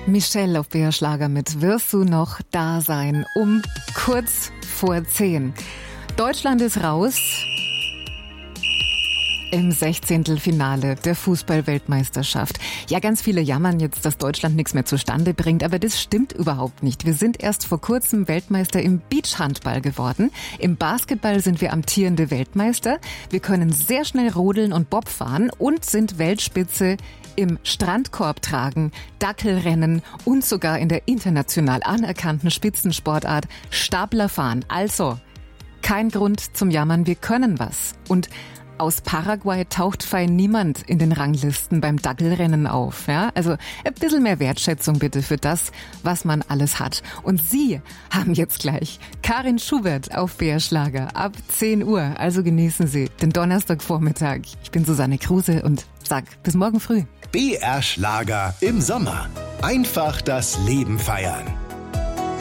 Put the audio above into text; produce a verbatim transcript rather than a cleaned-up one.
Michelle auf B R Schlager mit Wirst du noch da sein? Um kurz vor zehn. Deutschland ist raus im Sechzehntelfinale der Fußball-Weltmeisterschaft. Ja, ganz viele jammern jetzt, dass Deutschland nichts mehr zustande bringt, aber das stimmt überhaupt nicht. Wir sind erst vor kurzem Weltmeister im Beachhandball geworden. Im Basketball sind wir amtierende Weltmeister. Wir können sehr schnell rodeln und Bob fahren und sind Weltspitze im Strandkorbtragen, Dackelrennen und sogar in der international anerkannten Spitzensportart Staplerfahren. Also, kein Grund zum Jammern, wir können was. Und aus Paraguay taucht fein niemand in den Ranglisten beim Dackelrennen auf. Ja? Also ein bisschen mehr Wertschätzung bitte für das, was man alles hat. Und Sie haben jetzt gleich Karin Schubert auf B R Schlager ab zehn Uhr. Also genießen Sie den Donnerstagvormittag. Ich bin Susanne Kruse und sag bis morgen früh. B R Schlager im Sommer. Einfach das Leben feiern.